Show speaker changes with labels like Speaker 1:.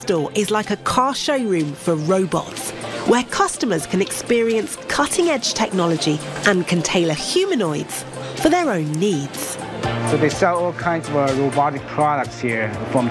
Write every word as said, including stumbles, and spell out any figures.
Speaker 1: store is like a car showroom for robots, where customers can experience cutting-edge technology and can tailor humanoids for their own needs.
Speaker 2: So they sell all kinds of uh, robotic products here, from